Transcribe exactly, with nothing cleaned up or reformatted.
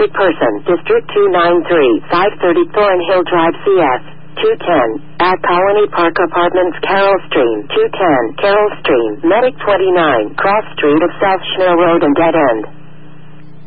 Wanted person, District two ninety-three, five thirty Thornhill Drive, C S two ten, at Colony Park Apartments, Carroll Stream, two ten, Carroll Stream, Medic twenty-nine, cross street of South Schnell Road and dead end.